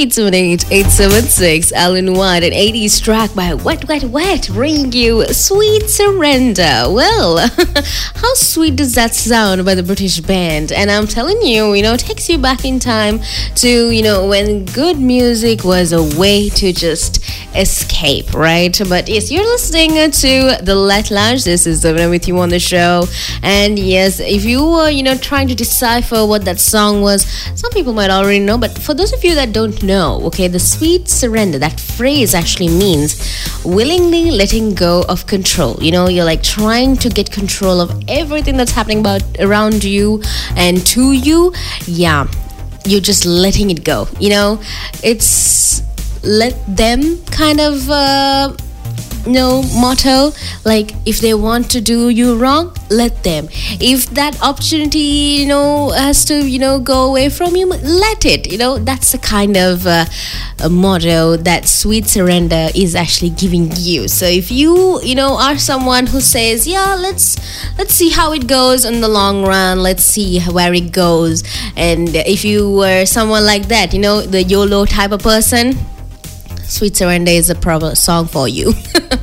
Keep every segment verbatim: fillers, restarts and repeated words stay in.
eight seven eight, eight seven six. Alan White, an eighties track by Wet Wet Wet, bringing you Sweet Surrender. Well, how sweet does that sound by the British band? And I'm telling you, you know, it takes you back in time to, you know, when good music was a way to just escape, right? But yes, you're listening to The Let Lounge. This is Zavina with you on the show. And yes, if you were, you know, trying to decipher what that song was, some people might already know, but for those of you that don't know, okay, the sweet surrender, that phrase actually means willingly letting go of control. You know, you're like trying to get control of everything that's happening about around you and to you. Yeah, you're just letting it go. You know, it's let them kind of uh no motto. Like, if they want to do you wrong, let them. If that opportunity, you know, has to, you know, go away from you, let it. You know, that's the kind of uh, a motto that Sweet Surrender is actually giving you. So if you, you know, are someone who says, yeah, let's let's see how it goes in the long run, let's see where it goes, and if you were someone like that, you know, the YOLO type of person, Sweet Surrender is a proper song for you.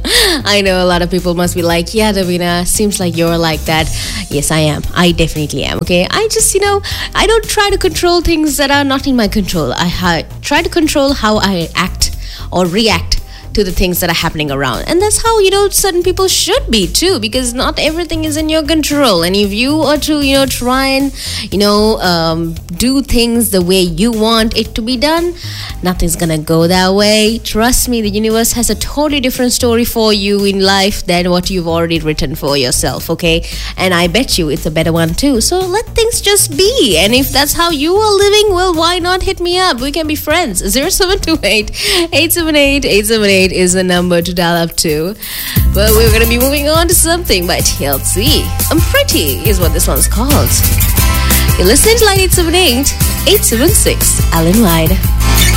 I know a lot of people must be like, yeah, Davina, seems like you're like that. Yes, I am. I definitely am, okay? I just, you know, I don't try to control things that are not in my control. I ha- try to control how I act or react to the things that are happening around. And that's how, you know, certain people should be too, because not everything is in your control. And if you are to, you know, try and, you know, um, do things the way you want it to be done, nothing's gonna go that way. Trust me, the universe has a totally different story for you in life than what you've already written for yourself, okay? And I bet you it's a better one too. So let things just be. And if that's how you are living, well, why not hit me up? We can be friends. zero seven two eight, eight seven eight, eight seven eight is the number to dial up to. But we're going to be moving on to something by T L C. I'm Pretty is what this one's called. You're listening to Line eight seven eight, eight seven six, Alan White.